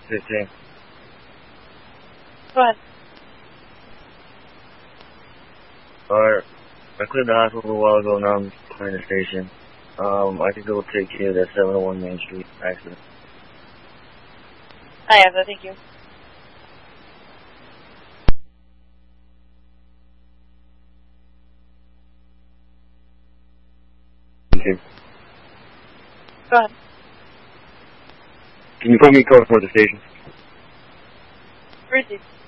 15. Go ahead. Alright. I cleared the hospital a while ago, now I'm clearing the station. I could go take care of that 701 Main Street accident. I have that, thank you. Okay. Go ahead. Can you put me code for the station? Where is he?